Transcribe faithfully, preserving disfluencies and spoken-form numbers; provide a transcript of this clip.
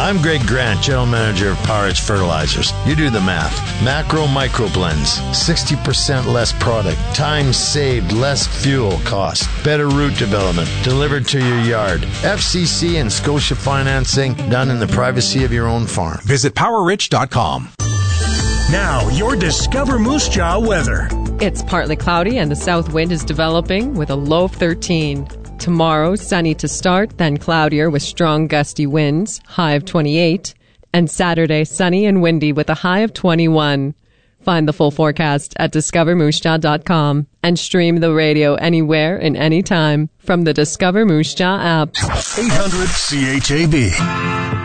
I'm Greg Grant, General Manager of Power Edge Fertilizers. You do the math. Macro Micro Blends, sixty percent less product, time saved, less fuel cost, better root development, delivered to your yard. F C C and Scotia financing done in the privacy of your own farm. Visit power rich dot com. Now, your Discover Moose Jaw weather. It's partly cloudy and the south wind is developing with a low of thirteen. Tomorrow, sunny to start, then cloudier with strong gusty winds, high of twenty-eight. And Saturday, sunny and windy with a high of twenty-one. Find the full forecast at discover moose jaw dot com and stream the radio anywhere and anytime from the Discover Moose Jaw app. eight hundred C H A B.